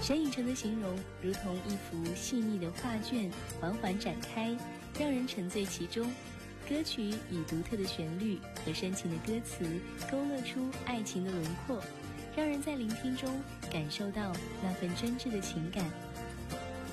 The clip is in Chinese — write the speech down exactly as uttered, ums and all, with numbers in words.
沈以诚的形容如同一幅细腻的画卷，缓缓展开，让人沉醉其中。歌曲以独特的旋律和深情的歌词勾勒出爱情的轮廓，让人在聆听中感受到那份真挚的情感